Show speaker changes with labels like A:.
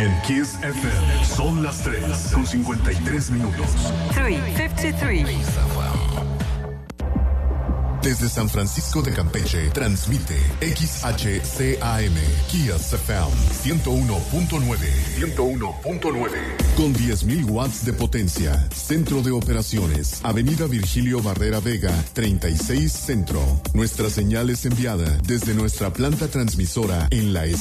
A: En Kiss FM son las 3:53.
B: 3:53.
A: Desde San Francisco de Campeche, transmite XHCAM, Kiss FM 101.9. 101.9. Con 10.000 watts de potencia. Centro de operaciones. Avenida Virgilio Barrera Vega, 36 Centro. Nuestra señal es enviada desde nuestra planta transmisora en la